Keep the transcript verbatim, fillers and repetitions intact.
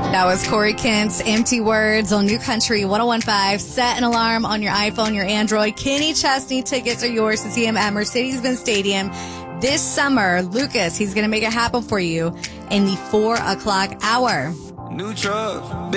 That was Corey Kent's Empty Words on New Country one oh one point five. Set an alarm on your iPhone, your Android. Kenny Chesney tickets are yours to see him at Mercedes-Benz Stadium this summer. Lucas, he's going to make it happen for you in the four o'clock hour. New truck.